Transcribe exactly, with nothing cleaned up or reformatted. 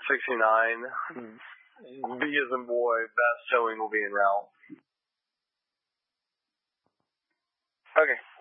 sixty-nine. B as in boy, best showing will be in Ralph. Okay,